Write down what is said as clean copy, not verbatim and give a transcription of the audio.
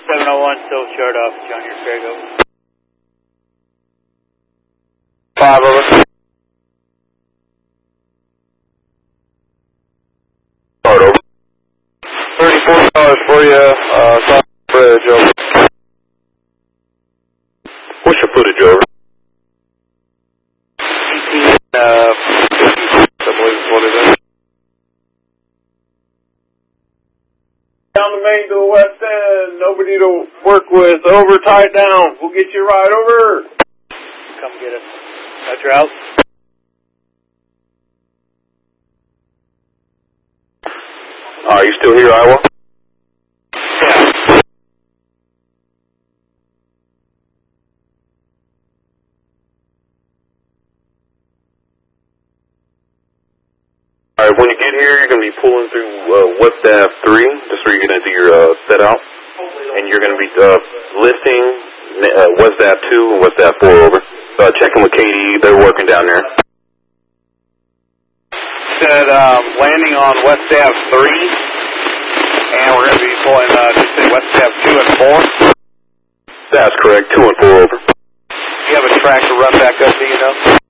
701, still short off, John, your Craig, over. 5 over. Start over. 34 cars for you, South Bridge, over. What's your footage, over? 18, I believe is what it is. Down the main to the west end, nobody to work with, over, tied down, we'll get you right, over. come get us. Roger out. Are you still here, Iowa? Yeah. Alright, when you get here, you're going to be pulling through West Ave 3, just where you're going to do your set out. And you're going to be listing West Ave 2 and West Ave 4 over. Checking with Katie, they're working down there. Said landing on West Ave 3, and we're going to be pulling, just say West Ave 2 and 4. That's correct, 2 and 4 over. Do you have a track to run back up, do you know?